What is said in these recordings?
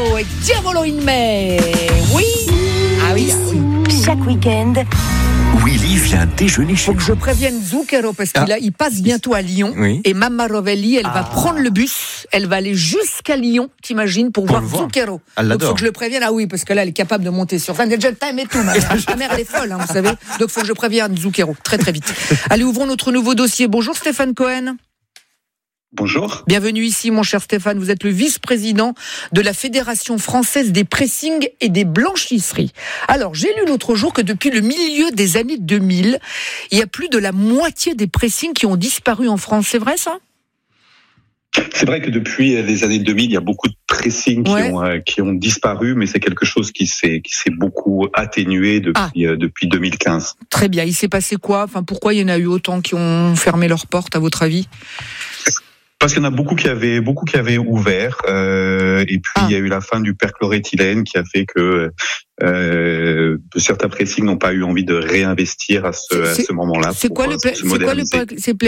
et Diavolo in me. Oui. Ah oui. Chaque week-end, Willy vient déjeuner chez Faut que je prévienne Zucchero parce qu'il passe bientôt à Lyon. Oui. Et Mamma Rovelli, elle va prendre le bus. Elle va aller jusqu'à Lyon, t'imagines, pour voir Zucchero. Elle Donc l'adore. faut que je le prévienne. Ah oui, parce que là, elle est capable de monter sur scène. Déjà le time et tout. Ma mère, elle est folle, vous savez. Donc faut que je prévienne Zucchero très très vite. Allez, ouvrons notre nouveau dossier. Bonjour Stéphane Cohen. Bonjour. Bienvenue ici, mon cher Stéphane. Vous êtes le vice-président de la Fédération française des pressings et des blanchisseries. Alors, j'ai lu l'autre jour que depuis le milieu des années 2000, il y a plus de la moitié des pressings qui ont disparu en France. C'est vrai, ça ? C'est vrai que depuis les années 2000, il y a beaucoup de pressings qui ont disparu, mais c'est quelque chose qui s'est beaucoup atténué depuis 2015. Très bien. Il s'est passé quoi ? Enfin, pourquoi il y en a eu autant qui ont fermé leurs portes, à votre avis ? Parce qu'il y en a beaucoup qui avaient ouvert, et puis il y a eu la fin du perchloréthylène qui a fait que certains pressings n'ont pas eu envie de réinvestir à ce moment-là. C'est quoi le perchloréthylène ?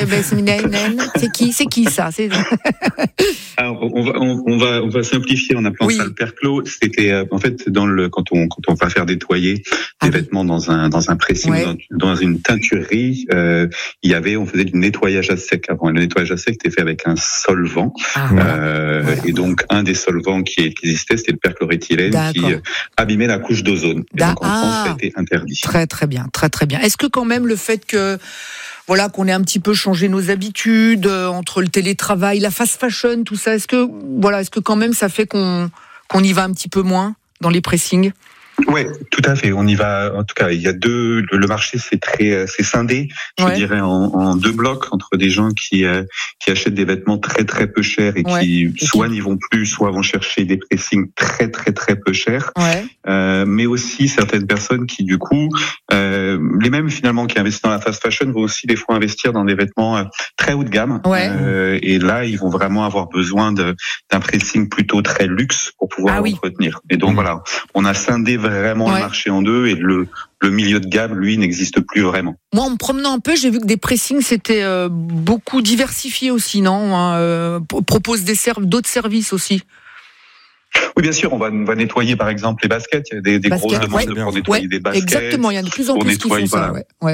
C'est qui ça ? Alors, on va simplifier en appelant ça le perchlo. C'était en fait quand on va faire nettoyer des vêtements dans un pressing, dans une teinturerie, on faisait du nettoyage à sec avant. Le nettoyage à sec était fait avec un solvant, et donc un des solvants qui existait, c'était le perchloréthylène qui abîmait la couche d'ozone. Et donc en France, ça a été interdit. Très très bien, très très bien. Est-ce que quand même le fait que qu'on ait un petit peu changé nos habitudes entre le télétravail, la fast fashion, tout ça, est-ce que quand même ça fait qu'on y va un petit peu moins dans les pressings ? Ouais, tout à fait. On y va. En tout cas, il y a le marché, c'est scindé. Je dirais en deux blocs entre des gens qui achètent des vêtements très très peu chers et qui soit n'y vont plus, soit vont chercher des pressings très très très peu chers. Mais aussi certaines personnes qui du coup, les mêmes finalement qui investissent dans la fast fashion vont aussi des fois investir dans des vêtements très haut de gamme. Et là, ils vont vraiment avoir besoin d'un pressing plutôt très luxe pour pouvoir l'entretenir. Et donc voilà, on a scindé vraiment le marché en deux, et le milieu de gamme, lui, n'existe plus vraiment. Moi, en me promenant un peu, j'ai vu que des pressings, c'était beaucoup diversifié aussi, non ? Propose d'autres services aussi. Oui, bien sûr, on va nettoyer par exemple les baskets. Il y a des grosses demandes pour nettoyer des baskets. Exactement, il y a de plus en plus qui font ça.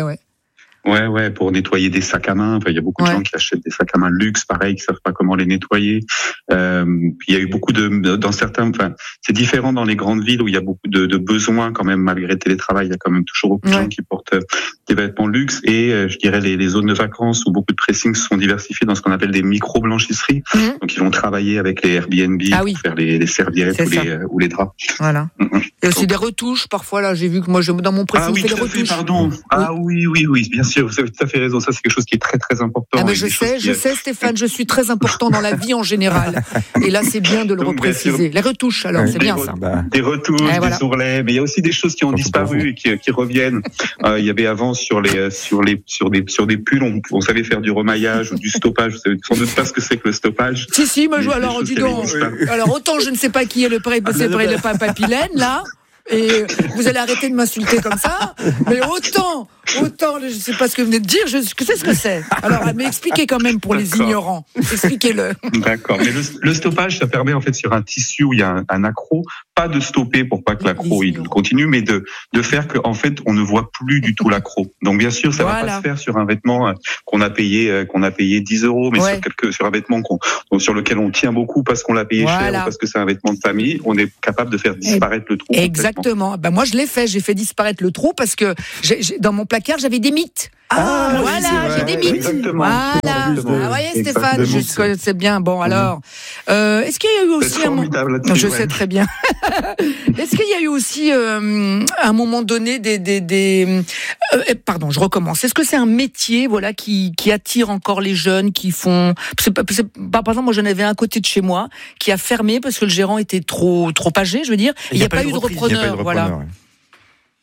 Pour nettoyer des sacs à main. Enfin, il y a beaucoup de gens qui achètent des sacs à main luxe, pareil, qui savent pas comment les nettoyer. Il y a eu beaucoup dans certains, c'est différent dans les grandes villes où il y a beaucoup de besoins quand même, malgré le télétravail. Il y a quand même toujours beaucoup de gens qui portent des vêtements luxe, et je dirais les zones de vacances où beaucoup de pressings se sont diversifiés dans ce qu'on appelle des micro-blanchisseries. Donc, ils vont travailler avec les Airbnb pour faire les serviettes ou les draps. Voilà. Et aussi des retouches, parfois, là, j'ai vu que moi, dans mon pressing, je fais des retouches. Oui, bien sûr, vous avez tout à fait raison. Ça, c'est quelque chose qui est très, très important. Je sais, Stéphane, je suis très important dans la vie en général. Et là, c'est bien de le repréciser. Les retouches, alors, c'est bien ça. Des retouches, des ourlets, mais il y a aussi des choses qui ont disparu et qui reviennent. Il y avait avant sur des pulls, on savait faire du remaillage ou du stoppage. Vous savez sans doute pas ce que c'est que le stoppage. Si, mais alors, dis donc. Alors, autant je ne sais pas qui est le papilène, là. Et vous allez arrêter de m'insulter comme ça, mais autant, je ne sais pas ce que vous venez de dire, je sais ce que c'est. Alors, mais expliquez quand même pour les ignorants, expliquez-le. D'accord, mais le stoppage, ça permet en fait sur un tissu où il y a un accroc, pas de stopper pour pas que l'accroc il continue, mais de faire que en fait on ne voit plus du tout l'accroc. Donc bien sûr, ça va pas se faire sur un vêtement qu'on a payé 10 €, mais sur un vêtement sur lequel on tient beaucoup parce qu'on l'a payé cher ou parce que c'est un vêtement de famille, on est capable de faire disparaître le trou. Exactement. Moi je l'ai fait, j'ai fait disparaître le trou parce que dans mon placard j'avais des mythes. J'ai des mythes. Exactement. Voilà. Vous voyez, Stéphane, c'est bien. Bon, alors, est-ce qu'il y a eu aussi je sais très bien. Est-ce qu'il y a eu aussi, à un moment donné, pardon, je recommence. Est-ce que c'est un métier, qui attire encore les jeunes, qui font, par exemple, moi, j'en avais un côté de chez moi, qui a fermé parce que le gérant était trop âgé, je veux dire. Il n'y a pas eu de repreneur, voilà.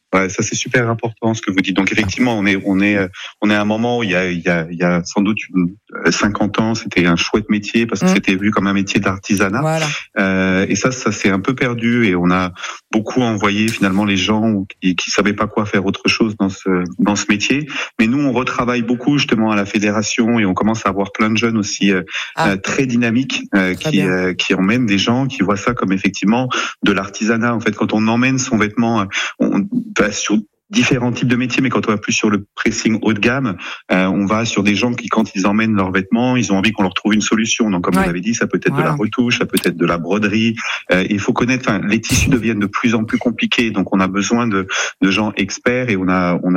Ouais, ça c'est super important ce que vous dites. Donc effectivement, on est à un moment où il y a sans doute 50 ans, c'était un chouette métier parce que c'était vu comme un métier d'artisanat. Voilà. Et ça s'est un peu perdu et on a beaucoup envoyé finalement les gens qui savaient pas quoi faire autre chose dans ce métier. Mais nous, on retravaille beaucoup justement à la fédération et on commence à avoir plein de jeunes aussi très dynamiques qui emmènent des gens qui voient ça comme effectivement de l'artisanat. En fait, quand on emmène son vêtement, sur différents types de métiers, mais quand on va plus sur le pressing haut de gamme, on va sur des gens qui, quand ils emmènent leurs vêtements, ils ont envie qu'on leur trouve une solution. Donc, comme vous l'avez dit, ça peut être de la retouche, ça peut être de la broderie. Il faut connaître. Les tissus deviennent de plus en plus compliqués, donc on a besoin de gens experts. Et on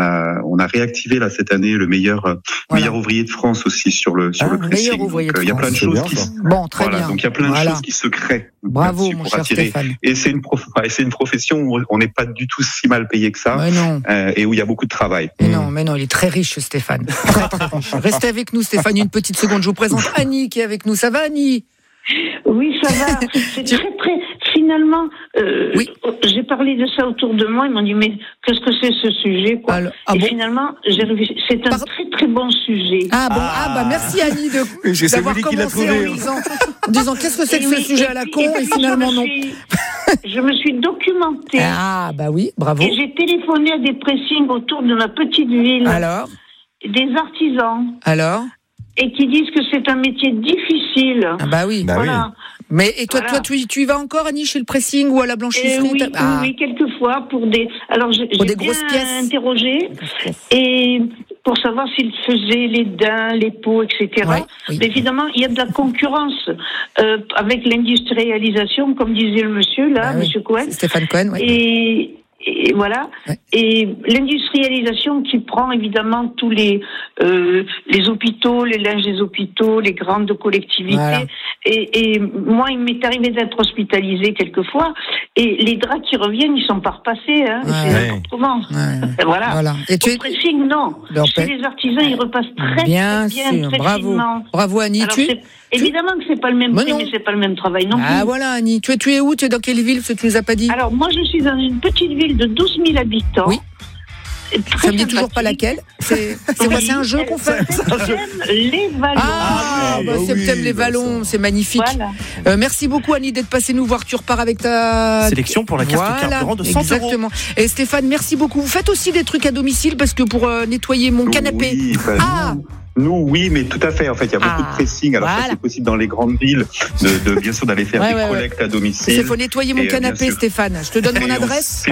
a réactivé là cette année le meilleur ouvrier de France aussi sur le pressing. Donc, il y a plein de choses très bien. Donc il y a plein de choses qui se créent. Bravo, mon cher Stéphane. Et c'est une profession où on n'est pas du tout si mal payé que ça. Et où il y a beaucoup de travail. Mais non, il est très riche, Stéphane. Très, très riche. Restez avec nous, Stéphane, une petite seconde. Je vous présente Annie qui est avec nous. Ça va, Annie? Oui, ça va. C'est très... Finalement, j'ai parlé de ça autour de moi. Ils m'ont dit, mais qu'est-ce que c'est ce sujet, quoi? Finalement, c'est un très très bon sujet. Merci Annie d'avoir commencé en disant qu'est-ce que c'est que ce sujet à la con, et finalement non. Je me suis documentée. Bravo. Et j'ai téléphoné à des pressings autour de ma petite ville. Alors? Des artisans. Alors? Et qui disent que c'est un métier difficile. Oui. Mais et toi, tu y vas encore, Annie, chez le pressing ou à la blanchisserie? Oui, quelquefois pour des. Alors j'ai des grosses pièces. Interrogé et pour savoir s'ils faisaient les daims, les peaux, etc. Mais évidemment, il y a de la concurrence avec l'industrialisation, comme disait le monsieur Monsieur Cohen. Stéphane Cohen. Et voilà. Et l'industrialisation qui prend évidemment tous les hôpitaux, les linges des hôpitaux, les grandes collectivités. Voilà. Et moi, il m'est arrivé d'être hospitalisée quelquefois. Et les draps qui reviennent, ils sont pas repassés. C'est autrement. Voilà. Et au pressing, non. Chez les artisans, ils repassent très bien. Très bravo. finement. Bravo, Annie. Alors, évidemment que c'est pas le même prix, mais c'est pas le même travail non plus. Voilà, Annie. Tu es où? Tu es dans quelle ville? Tu nous as pas dit. Alors, moi, je suis dans une petite ville de 12 000 habitants. Oui. Ça me dit toujours pas laquelle. C'est quoi? C'est un jeu qu'on fait? Les Vallons. Septem les Vallons, c'est magnifique. Voilà. Merci beaucoup, Annie, d'être passée nous voir. Tu repars avec ta sélection pour la carte carburant de 100 €. Exactement. Et Stéphane, merci beaucoup. Vous faites aussi des trucs à domicile parce que pour nettoyer mon canapé. Nous, oui, mais tout à fait. En fait, il y a beaucoup de pressing. Alors, ça, c'est possible dans les grandes villes, bien sûr, d'aller faire des collectes à domicile. Il faut nettoyer mon canapé, Stéphane. Je te donne mon adresse.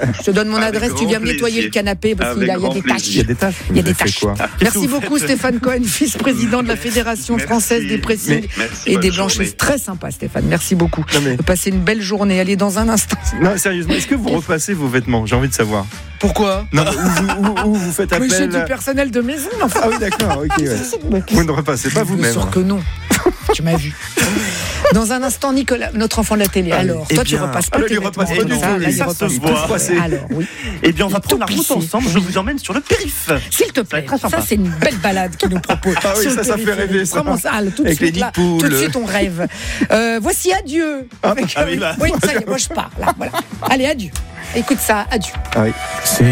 Tu viens me nettoyer le canapé parce qu'il y a des taches. Il y a des taches. Merci beaucoup, Stéphane Cohen, vice-président de la Fédération française des pressings et des blanchisses. Très sympa, Stéphane. Merci beaucoup. Passez une belle journée. Allez, dans un instant. Non, sérieusement, est-ce que vous repassez vos vêtements? J'ai envie de savoir. Pourquoi? Non, où vous faites appel? J'ai du personnel de maison. Ah oui, d'accord, ok. Vous ne repassez pas vous-même. Bien sûr que non. Tu m'as vu. Dans un instant, Nicolas, notre enfant de la télé. Alors, toi, tu repasses pas tes vêtements. Ça se voit. Alors, oui. Eh bien, on va prendre la route ensemble. Je vous emmène sur le périph'. S'il te plaît. Ça, c'est une belle balade qu'il nous propose. Ah oui, ça fait rêver. Vraiment ça. Tout de suite, là. Tout de suite, on rêve. Voici Adieu. Oui, ça y est, moi je pars. Là, voilà. Allez, adieu. Écoute ça, adieu. Ah oui.